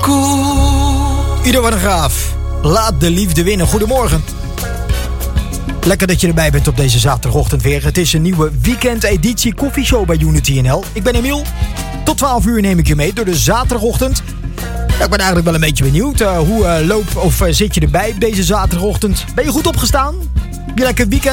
Ieder van een Graaf. Laat de liefde winnen. Goedemorgen. Lekker dat je erbij bent op deze zaterdagochtend weer. Het is een nieuwe weekendeditie koffieshow bij Unity NL. Ik ben Emiel. Tot 12 uur neem ik je mee door de zaterdagochtend. Ja, ik ben eigenlijk wel een beetje benieuwd. Hoe zit je erbij op deze zaterdagochtend? Ben je goed opgestaan? Heb je lekker weekend